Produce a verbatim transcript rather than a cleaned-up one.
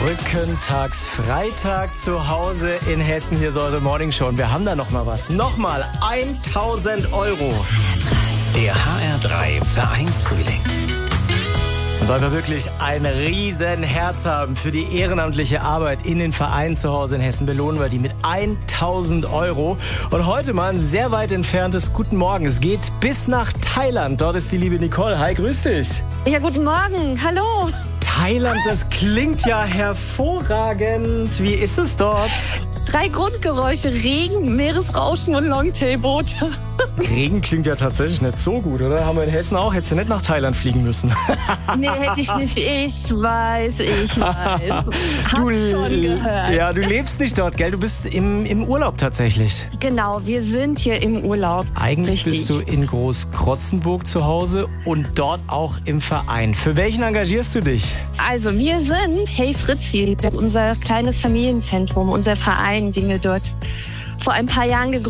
Brückentags Freitag zu Hause in Hessen. Hier ist eure Morning Show. Und wir haben da noch mal was. Nochmal tausend Euro. Der H R drei Vereinsfrühling. Und weil wir wirklich ein riesen Herz haben für die ehrenamtliche Arbeit in den Vereinen zu Hause in Hessen, belohnen wir die mit tausend Euro. Und heute mal ein sehr weit entferntes Guten Morgen. Es geht bis nach Thailand. Dort ist die liebe Nicole. Hi, grüß dich. Ja, guten Morgen. Hallo. Thailand, das klingt ja hervorragend. Wie ist es dort? Drei Grundgeräusche: Regen, Meeresrauschen und Longtailboote. Regen klingt ja tatsächlich nicht so gut, oder? Haben wir in Hessen auch. Hättest du nicht nach Thailand fliegen müssen. Nee, hätte ich nicht. Ich weiß, ich weiß. Hab's Du, schon gehört. Ja, du lebst nicht dort, gell? Du bist im, im Urlaub tatsächlich. Genau, wir sind hier im Urlaub. Eigentlich Richtig. bist du in Großkrotzenburg zu Hause und dort auch im Verein. Für welchen engagierst du dich? Also, wir sind Hey Fritzi, unser kleines Familienzentrum, unser Verein, den wir dort vor ein paar Jahren gegründet haben.